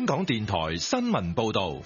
香港電台新聞報道。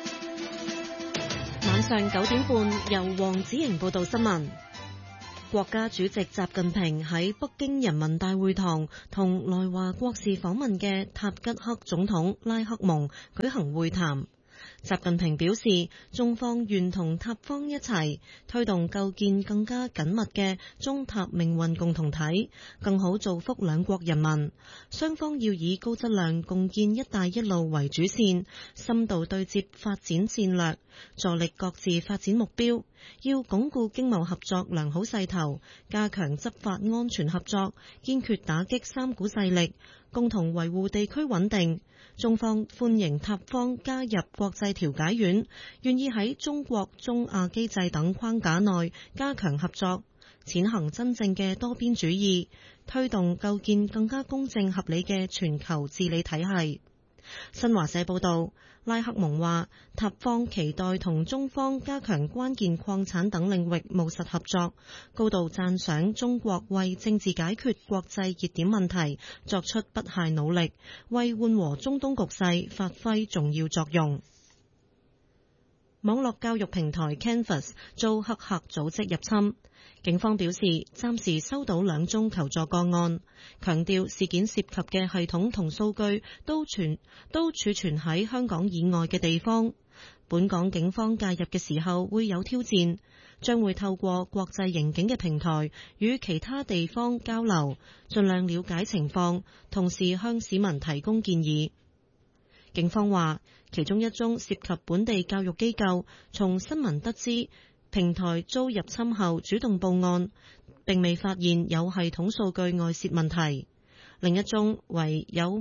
晚上9點半，由黃子瑩報道新聞。國家主席習近平喺北京人民大會堂同來華國事訪問嘅塔吉克總統拉克蒙舉行會談。習近平表示，中方願同塔方一齊推動構建更加緊密嘅中塔命運共同體，更好造福兩國人民。雙方要以高質量共建一帶一路為主線，深度對接發展戰略，助力各自發展目標。要鞏固經貿合作良好勢頭，加強執法安全合作，堅決打擊三股勢力，共同維護地區穩定。中方歡迎塔方加入國際調解院，願意喺中國中亞機制等框架內加強合作，踐行真正嘅多邊主義，推動構建更加公正合理嘅全球治理體系。新華社報道，拉克蒙話，塔方期待同中方加強關鍵礦產等領域務實合作，高度讚賞中國為政治解決國際熱點問題作出不懈努力，為緩和中東局勢發揮重要作用。網絡教育平台 Canvas 遭黑客組織入侵，警方表示暫時收到2宗求助個案，強調事件涉及嘅系統同數據都儲存喺香港以外嘅地方。本港警方介入嘅時候會有挑戰，將會透過國際刑警嘅平台與其他地方交流，盡量了解情況，同時向市民提供建議。警方話，其中一宗涉及本地教育機構，從新聞得知平台遭入侵後主動報案，並未發現有系統數據外泄問題。另一宗為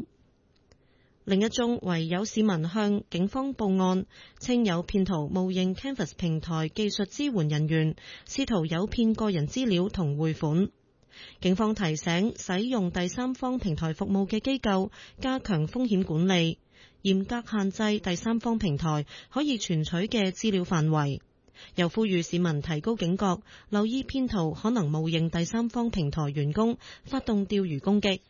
有市民向警方報案，稱有騙徒冒認 Canvas 平台技術支援人員，試圖誘騙個人資料同匯款。警方提醒使用第三方平台服務嘅機構加強風險管理，嚴格限制第三方平台可以存取嘅資料範圍，又呼籲市民提高警覺，留意騙徒可能冒認第三方平台員工發動釣魚攻擊。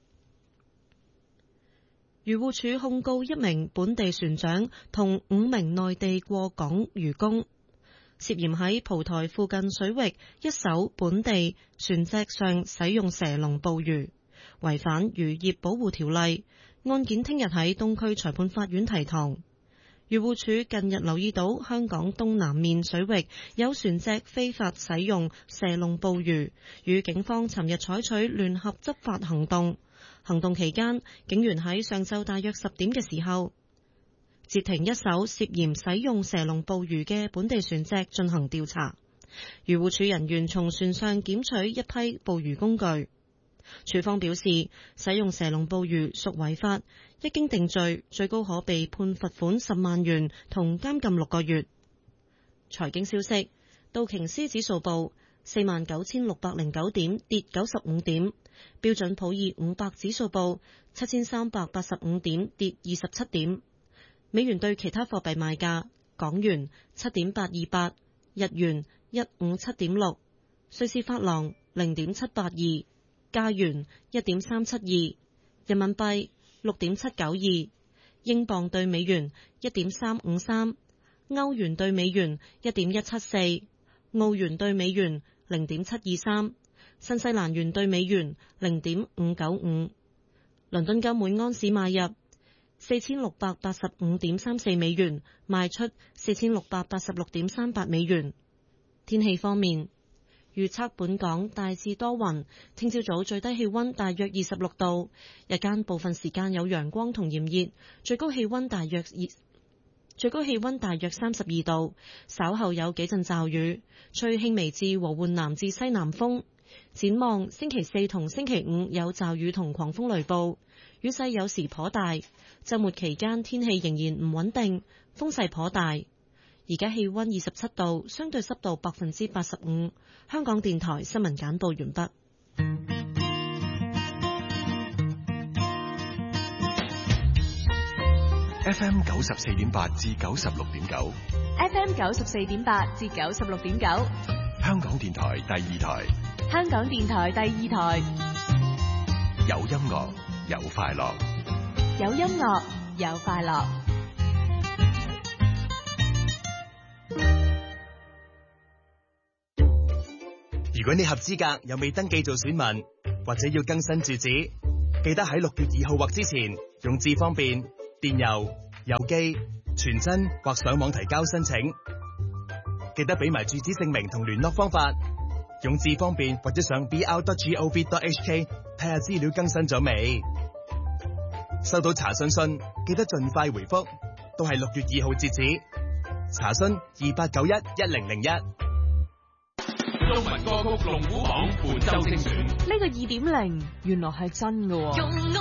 漁護署控告1名本地船長同5名內地過港漁工，涉嫌喺蒲台附近水域一艘本地船隻上使用蛇籠捕魚，違反漁業保護條例。案件聽日喺東區裁判法院提堂。漁護署近日留意到香港東南面水域有船隻非法使用蛇籠捕魚，與警方尋日採取聯合執法行動。行動期間，警員喺上晝大約10點嘅時候，截停一艘涉嫌使用蛇籠捕魚嘅本地船隻進行調查。漁護署人員從船上檢取一批捕魚工具。署方表示，使用蛇籠捕魚屬違法，一經定罪，最高可被判罰款10萬元同監禁6個月。財經消息，道瓊斯指數報49,609點，跌95點；標準普爾500指數報7,385點，跌27點。美元對其他貨幣賣價：港元7.828，日元157.6，瑞士法郎0.782。加元1.372，人民幣6.792，英鎊對美元1.353，歐元對美元1.174，澳元對美元0.723，新西蘭元對美元0.595。倫敦金每安士買入4685.34美元，賣出4686.38美元。天氣方面，預測本港大致多雲，聽朝早最低氣溫大約26度，日間部分時間有陽光同炎熱，最高氣溫大約32度，稍後有幾陣驟雨，吹輕微至和緩南至西南風。展望星期4同星期5有驟雨同狂風雷暴，雨勢有時頗大，週末期間天氣仍然唔穩定，風勢頗大。而家氣溫27度，相對濕度85%。香港電台新聞簡報完畢。 FM 94.8至96.9 ，FM 94.8至96.9， 香港電台第2台， 香港電台第2台， 有音樂，有快樂， 有音樂， 有快樂。 如果你合資格又未登記做選民，或者要更新住址，記得喺6月2號或之前用智方便、電郵、郵寄、傳真或上網提交申請。記得俾埋住址姓名同聯絡方法，用智方便或者上 br.gov.hk 睇下資料更新咗未。收到查詢信記得盡快回覆，都係6月2號截止。查詢28911001。 中文歌曲龍虎榜本周精選。 呢個2.0原來係真㗎喎。